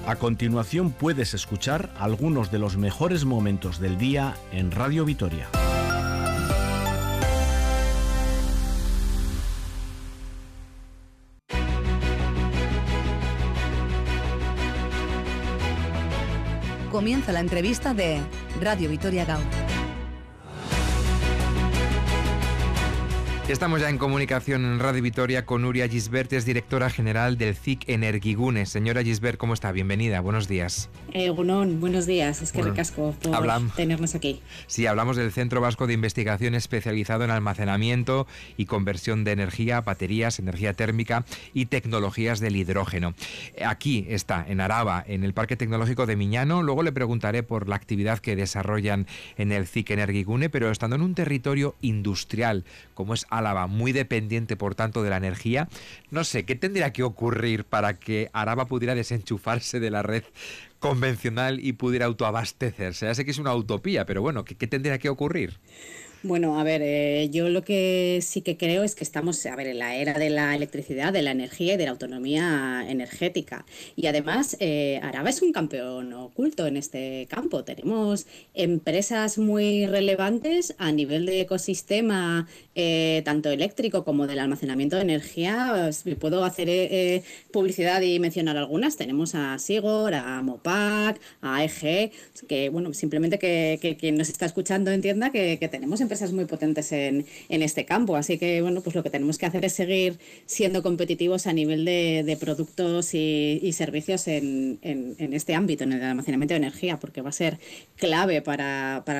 A continuación puedes escuchar algunos de los mejores momentos del día en Radio Vitoria. Comienza la entrevista de Radio Vitoria Gaur. Estamos ya en comunicación en Radio Vitoria con Nuria Gisbert, es directora general del CIC Energigune. Señora Gisbert, ¿cómo está? Bienvenida, buenos días. Egunon, buenos días, es que ricasco por tenernos aquí. Sí, hablamos del Centro Vasco de Investigación especializado en almacenamiento y conversión de energía, baterías, energía térmica y tecnologías del hidrógeno. Aquí está, en Araba, en el Parque Tecnológico de Miñano. Luego le preguntaré por la actividad que desarrollan en el CIC Energigune, pero estando en un territorio industrial como es Álava, muy dependiente por tanto de la energía, no sé, ¿qué tendría que ocurrir para que Araba pudiera desenchufarse de la red convencional y pudiera autoabastecerse? Ya sé que es una utopía, pero bueno, ¿qué tendría que ocurrir? Bueno, a ver, yo lo que sí que creo es que estamos, en la era de la electricidad, de la energía y de la autonomía energética. Y además, Araba es un campeón oculto en este campo. Tenemos empresas muy relevantes a nivel de ecosistema, tanto eléctrico como del almacenamiento de energía. Puedo hacer publicidad y mencionar algunas. Tenemos a Sigor, a Mopac, a EG, que bueno, simplemente que quien nos está escuchando entienda que tenemos empresas muy potentes en este campo, así que bueno, pues lo que tenemos que hacer es seguir siendo competitivos a nivel de productos y servicios en este ámbito, en el almacenamiento de energía, porque va a ser clave para